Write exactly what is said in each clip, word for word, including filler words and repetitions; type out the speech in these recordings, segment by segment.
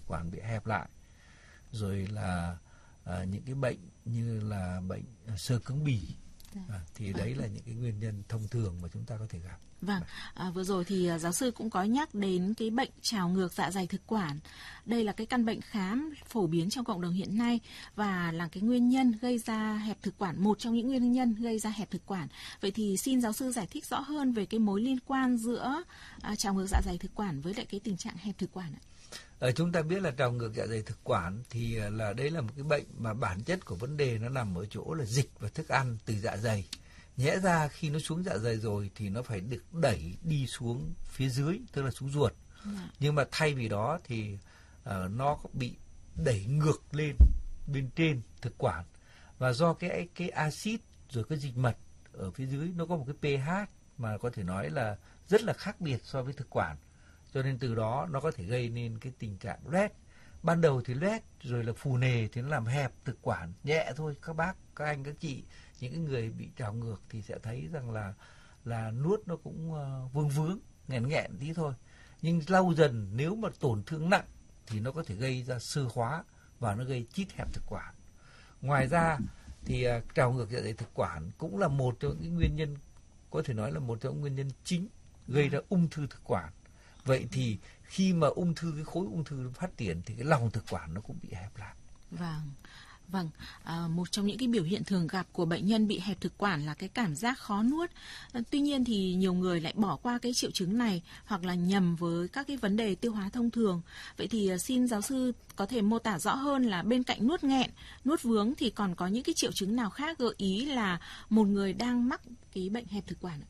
quản bị hẹp lại, rồi là à, những cái bệnh như là bệnh xơ cứng bì. À, thì đấy là những cái nguyên nhân thông thường mà chúng ta có thể gặp. Vâng, à, vừa rồi thì giáo sư cũng có nhắc đến cái bệnh trào ngược dạ dày thực quản. Đây là cái căn bệnh khá phổ biến trong cộng đồng hiện nay và là cái nguyên nhân gây ra hẹp thực quản, một trong những nguyên nhân gây ra hẹp thực quản. Vậy thì xin giáo sư giải thích rõ hơn về cái mối liên quan giữa à, trào ngược dạ dày thực quản với lại cái tình trạng hẹp thực quản ạ. À, chúng ta biết là trào ngược dạ dày thực quản thì là đây là một cái bệnh mà bản chất của vấn đề nó nằm ở chỗ là dịch và thức ăn từ dạ dày. Nhẽ ra khi nó xuống dạ dày rồi thì nó phải được đẩy đi xuống phía dưới, tức là xuống ruột. À. Nhưng mà thay vì đó thì uh, nó bị đẩy ngược lên bên trên thực quản. Và do cái cái axit rồi cái dịch mật ở phía dưới nó có một cái pH mà có thể nói là rất là khác biệt so với thực quản. Cho nên từ đó nó có thể gây nên cái tình trạng loét. Ban đầu thì loét rồi là phù nề thì nó làm hẹp thực quản nhẹ thôi. Các bác, các anh, các chị, những cái người bị trào ngược thì sẽ thấy rằng là là nuốt nó cũng uh, vương vướng, nghẹn nghẹn tí thôi. Nhưng lâu dần nếu mà tổn thương nặng thì nó có thể gây ra xơ hóa và nó gây chít hẹp thực quản. Ngoài ra thì uh, trào ngược dạ dày thực quản cũng là một trong những nguyên nhân, có thể nói là một trong những nguyên nhân chính gây ra ung thư thực quản. Vậy thì khi mà ung thư, cái khối ung thư phát triển thì cái lòng thực quản nó cũng bị hẹp lại. Vâng, vâng. À, một trong những cái biểu hiện thường gặp của bệnh nhân bị hẹp thực quản là cái cảm giác khó nuốt. À, tuy nhiên thì nhiều người lại bỏ qua cái triệu chứng này hoặc là nhầm với các cái vấn đề tiêu hóa thông thường. Vậy thì xin giáo sư có thể mô tả rõ hơn là bên cạnh nuốt nghẹn, nuốt vướng thì còn có những cái triệu chứng nào khác gợi ý là một người đang mắc cái bệnh hẹp thực quản ạ?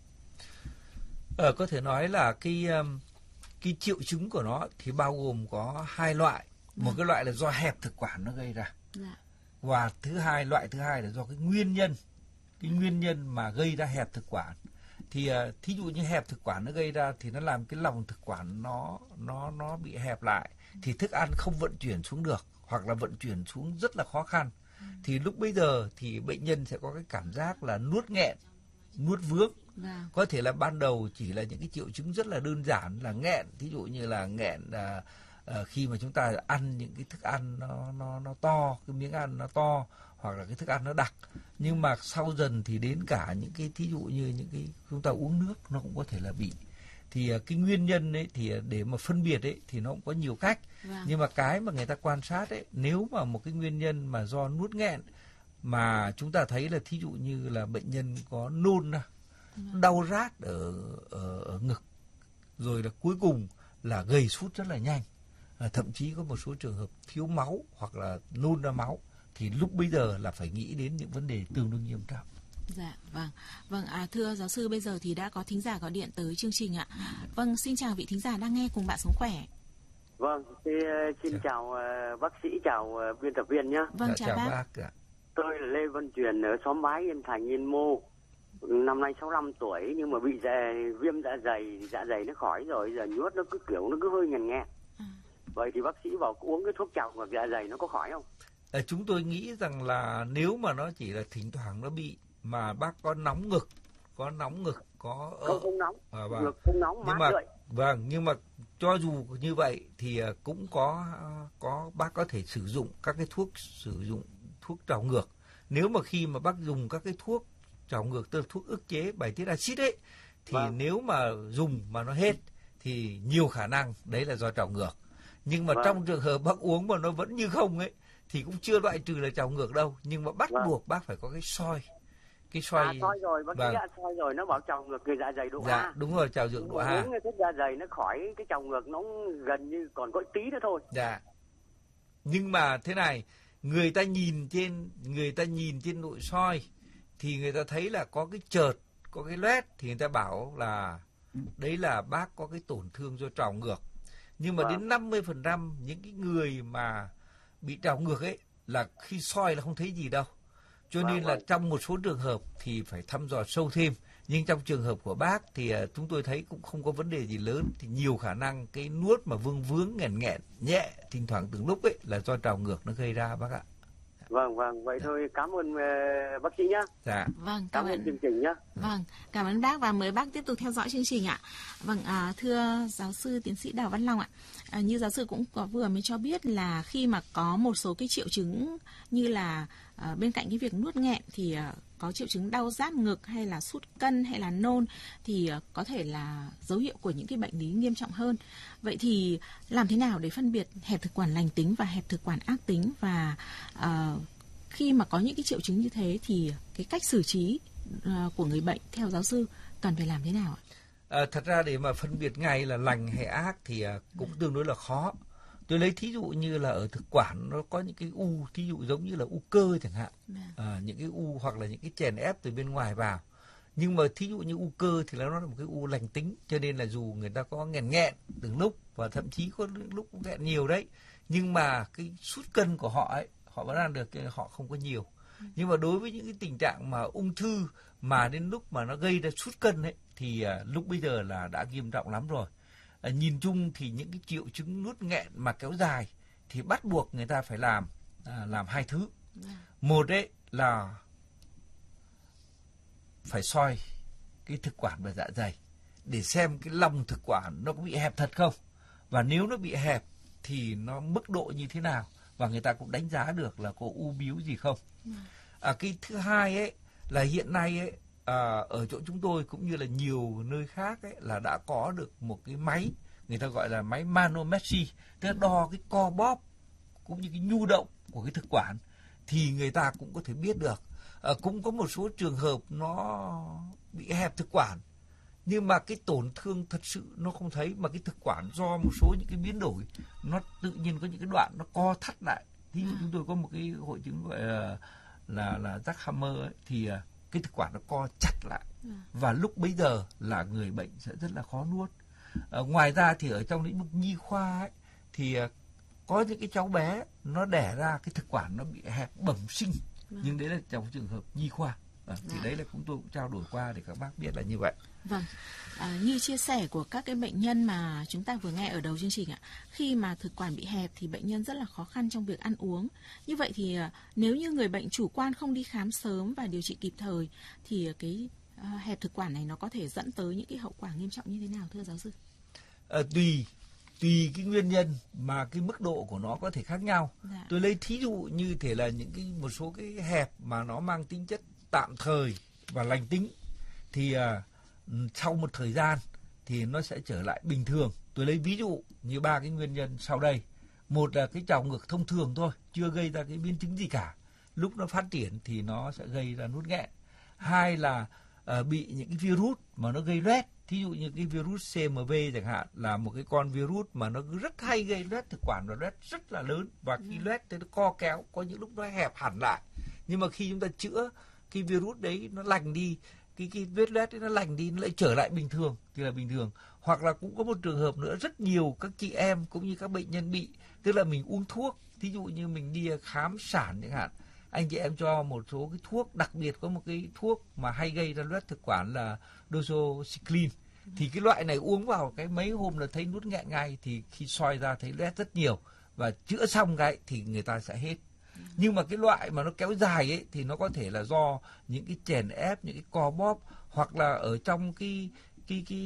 Ờ, có thể nói là cái um... cái triệu chứng của nó thì bao gồm có hai loại. Một cái loại là do hẹp thực quản nó gây ra. Dạ. Và thứ hai, loại thứ hai là do cái nguyên nhân, cái nguyên nhân mà gây ra hẹp thực quản. Thì uh, thí dụ như hẹp thực quản nó gây ra thì nó làm cái lòng thực quản nó nó nó bị hẹp lại, thì thức ăn không vận chuyển xuống được hoặc là vận chuyển xuống rất là khó khăn. Ừ. Thì lúc bây giờ thì bệnh nhân sẽ có cái cảm giác là nuốt nghẹn, nuốt vướng. Dạ. Có thể là ban đầu chỉ là những cái triệu chứng rất là đơn giản là nghẹn, thí dụ như là nghẹn à, à, khi mà chúng ta ăn những cái thức ăn nó nó nó to, cái miếng ăn nó to, hoặc là cái thức ăn nó đặc. Nhưng mà sau dần thì đến cả những cái thí dụ như những cái chúng ta uống nước nó cũng có thể là bị. Thì cái nguyên nhân ấy thì để mà phân biệt ấy thì nó cũng có nhiều cách. Vâng. Nhưng mà cái mà người ta quan sát ấy, nếu mà một cái nguyên nhân mà do nuốt nghẹn mà chúng ta thấy là thí dụ như là bệnh nhân có nôn ra, đau rát ở, ở, ở ngực, rồi là cuối cùng là gầy sút rất là nhanh, à, thậm chí có một số trường hợp thiếu máu hoặc là nôn ra máu, thì lúc bây giờ là phải nghĩ đến những vấn đề tương đối nghiêm trọng. Dạ, vâng. Vâng, à, thưa giáo sư, bây giờ thì đã có thính giả gọi điện tới chương trình ạ. Vâng, xin chào vị thính giả đang nghe Cùng Bạn Sống Khỏe. Vâng, thì, xin chào, chào uh, bác sĩ, chào uh, biên tập viên nhé. Vâng, dạ, chào, chào bác. bác ạ. Tôi là Lê Văn Truyền ở xóm Bái, Yên Thành, Yên Mô. Năm nay sáu mươi lăm tuổi nhưng mà bị dạ, viêm dạ dày, dạ dày nó khỏi rồi, giờ nuốt nó cứ kiểu nó cứ hơi nghèn nghẹn. À. Vậy thì bác sĩ bảo uống cái thuốc trào ngược dạ dày nó có khỏi không? À, chúng tôi nghĩ rằng là nếu mà nó chỉ là thỉnh thoảng nó bị, mà bác có nóng ngực, có nóng ngực, có không không nóng, à, vâng. ngực không nóng, mát rượi. Vâng, nhưng mà cho dù như vậy thì cũng có có bác có thể sử dụng các cái thuốc sử dụng thuốc trào ngược. Nếu mà khi mà bác dùng các cái thuốc trào ngược, tức là thuốc ức chế bài tiết axit ấy, thì vâng. nếu mà dùng mà nó hết thì nhiều khả năng đấy là do trào ngược. Nhưng mà vâng. trong trường hợp bác uống mà nó vẫn như không ấy thì cũng chưa loại trừ là trào ngược đâu, nhưng mà bắt vâng. buộc bác phải có cái soi. Cái soi à, soi rồi, bác vâng. sĩ đã soi rồi, nó bảo trào ngược người dạ dày độ dạ, A. Đúng rồi, trào ngược độ A. Uống cái thuốc dạ dày nó khỏi, cái trào ngược nó gần như còn có tí nữa thôi. Dạ. Nhưng mà thế này, người ta nhìn trên người ta nhìn trên nội soi thì người ta thấy là có cái chợt, có cái loét, thì người ta bảo là đấy là bác có cái tổn thương do trào ngược. Nhưng mà vâng. đến năm mươi phần trăm những cái người mà bị trào ngược ấy là khi soi là không thấy gì đâu. Cho vâng, nên là vâng. trong một số trường hợp thì phải thăm dò sâu thêm. Nhưng trong trường hợp của bác thì uh, chúng tôi thấy cũng không có vấn đề gì lớn. Thì nhiều khả năng cái nuốt mà vương vướng nghẹn nghẹn nhẹ thỉnh thoảng từng lúc ấy là do trào ngược nó gây ra bác ạ. Vâng, vâng, vậy thôi cảm ơn uh, bác sĩ nhé. Dạ. Vâng, cảm, cảm ơn chương trình nhé. Vâng, cảm ơn bác và mời bác tiếp tục theo dõi chương trình ạ. Vâng, à, thưa giáo sư tiến sĩ Đào Văn Long ạ, à, như giáo sư cũng có vừa mới cho biết là khi mà có một số cái triệu chứng như là à, bên cạnh cái việc nuốt nghẹn thì à, có triệu chứng đau rát ngực hay là sút cân hay là nôn thì à, có thể là dấu hiệu của những cái bệnh lý nghiêm trọng hơn. Vậy thì làm thế nào để phân biệt hẹp thực quản lành tính và hẹp thực quản ác tính, và à, khi mà có những cái triệu chứng như thế thì cái cách xử trí uh, của người bệnh theo giáo sư cần phải làm thế nào ạ? À, thật ra để mà phân biệt ngay là lành hay ác thì uh, cũng tương đối là khó. Tôi lấy thí dụ như là ở thực quản nó có những cái u, thí dụ giống như là u cơ chẳng hạn, à, những cái u hoặc là những cái chèn ép từ bên ngoài vào. Nhưng mà thí dụ như u cơ thì nó là một cái u lành tính, cho nên là dù người ta có nghẹn nghẹn từng lúc và thậm chí có lúc cũng nghẹn nhiều đấy, nhưng mà cái sút cân của họ ấy họ vẫn ăn được, họ không có nhiều. Nhưng mà đối với những cái tình trạng mà ung thư mà đến lúc mà nó gây ra sút cân ấy thì à, lúc bây giờ là đã nghiêm trọng lắm rồi. À, nhìn chung thì những cái triệu chứng nuốt nghẹn mà kéo dài thì bắt buộc người ta phải làm à, làm hai thứ. Một ấy là phải soi cái thực quản và dạ dày để xem cái lòng thực quản nó có bị hẹp thật không, và nếu nó bị hẹp thì nó mức độ như thế nào, và người ta cũng đánh giá được là có u bướu gì không. À, cái thứ hai ấy là hiện nay ấy à, ở chỗ chúng tôi cũng như là nhiều nơi khác ấy là đã có được một cái máy người ta gọi là máy manometry, tức là đo cái co bóp cũng như cái nhu động của cái thực quản thì người ta cũng có thể biết được. À, cũng có một số trường hợp nó bị hẹp thực quản nhưng mà cái tổn thương thật sự nó không thấy, mà cái thực quản do một số những cái biến đổi nó tự nhiên có những cái đoạn nó co thắt lại. Ví dụ chúng tôi có một cái hội chứng gọi là là là Jackhammer ấy, thì cái thực quản nó co chặt lại và lúc bấy giờ là người bệnh sẽ rất là khó nuốt. À, ngoài ra thì ở trong lĩnh vực nhi khoa ấy, thì có những cái cháu bé nó đẻ ra cái thực quản nó bị hẹp bẩm sinh, nhưng đấy là trong trường hợp nhi khoa. À, thì đấy là chúng tôi cũng trao đổi qua để các bác biết là như vậy. Vâng, à, như chia sẻ của các cái bệnh nhân mà chúng ta vừa nghe ở đầu chương trình ạ, khi mà thực quản bị hẹp thì bệnh nhân rất là khó khăn trong việc ăn uống. Như vậy thì à, nếu như người bệnh chủ quan không đi khám sớm và điều trị kịp thời thì cái à, hẹp thực quản này nó có thể dẫn tới những cái hậu quả nghiêm trọng như thế nào thưa giáo sư? À, tùy tùy cái nguyên nhân mà cái mức độ của nó có thể khác nhau. Dạ. Tôi lấy thí dụ như thể là những cái một số cái hẹp mà nó mang tính chất tạm thời và lành tính thì à, sau một thời gian thì nó sẽ trở lại bình thường. Tôi lấy ví dụ như ba cái nguyên nhân sau đây. Một là cái trào ngược thông thường thôi, chưa gây ra cái biến chứng gì cả. Lúc nó phát triển thì nó sẽ gây ra nuốt nghẹn. Hai là uh, bị những cái virus mà nó gây loét. Thí dụ như cái virus xê em vê chẳng hạn, là một cái con virus mà nó rất hay gây loét thực quản và loét rất là lớn. Và khi loét thì nó co kéo, có những lúc nó hẹp hẳn lại. Nhưng mà khi chúng ta chữa cái virus đấy nó lành đi, cái cái vết loét ấy nó lành đi, nó lại trở lại bình thường thì là bình thường. Hoặc là cũng có một trường hợp nữa, rất nhiều các chị em cũng như các bệnh nhân bị, tức là mình uống thuốc, thí dụ như mình đi khám sản chẳng hạn, anh chị em cho một số cái thuốc, đặc biệt có một cái thuốc mà hay gây ra loét thực quản là doxycycline. Thì cái loại này uống vào cái mấy hôm là thấy nuốt nghẹn ngay, thì khi soi ra thấy loét rất nhiều và chữa xong cái thì người ta sẽ hết. Nhưng mà cái loại mà nó kéo dài ấy thì nó có thể là do những cái chèn ép, những cái co bóp, hoặc là ở trong cái cái cái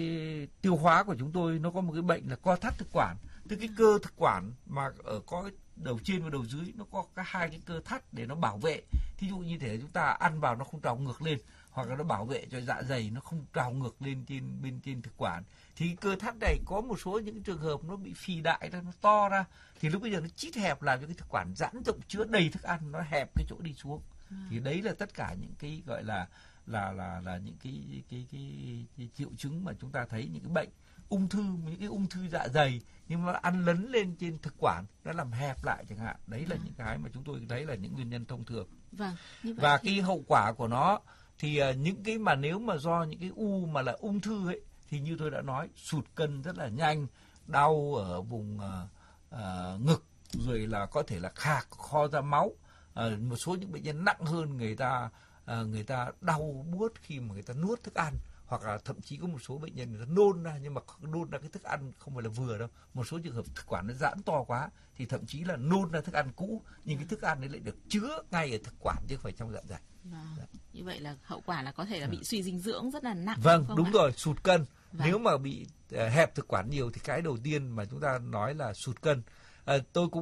tiêu hóa của chúng tôi nó có một cái bệnh là co thắt thực quản. Tức cái cơ thực quản mà ở có đầu trên và đầu dưới nó có cả hai cái cơ thắt để nó bảo vệ. Thí dụ như thế chúng ta ăn vào nó không trào ngược lên, hoặc là nó bảo vệ cho dạ dày nó không trào ngược lên trên bên trên thực quản. Thì cái cơ thắt này có một số những trường hợp nó bị phì đại ra, nó to ra, thì lúc bây giờ nó chít hẹp làm cho cái thực quản giãn rộng chứa đầy thức ăn, nó hẹp cái chỗ đi xuống. À. Thì đấy là tất cả những cái gọi là là là là những cái cái, cái cái cái triệu chứng mà chúng ta thấy những cái bệnh ung thư, những cái ung thư dạ dày nhưng mà ăn lấn lên trên thực quản, nó làm hẹp lại chẳng hạn. Đấy là à. những cái mà chúng tôi thấy là những nguyên nhân thông thường. Vâng, như vậy và thì... cái hậu quả của nó thì uh, những cái mà nếu mà do những cái u mà là ung thư ấy thì như tôi đã nói, sụt cân rất là nhanh, đau ở vùng uh, uh, ngực, rồi là có thể là khạc, kho ra máu. Uh, một số những bệnh nhân nặng hơn, người ta uh, người ta đau buốt khi mà người ta nuốt thức ăn, hoặc là thậm chí có một số bệnh nhân người ta nôn ra, nhưng mà nôn ra cái thức ăn không phải là vừa đâu. Một số trường hợp thực quản nó giãn to quá thì thậm chí là nôn ra thức ăn cũ, nhưng cái thức ăn đấy lại được chứa ngay ở thực quản chứ không phải trong dạ dày. Vâng. Như vậy là hậu quả là có thể là bị suy dinh dưỡng rất là nặng. Vâng, không đúng ạ? rồi, sụt cân. Vâng. Nếu mà bị uh, hẹp thực quản nhiều thì cái đầu tiên mà chúng ta nói là sụt cân. Uh, tôi cũng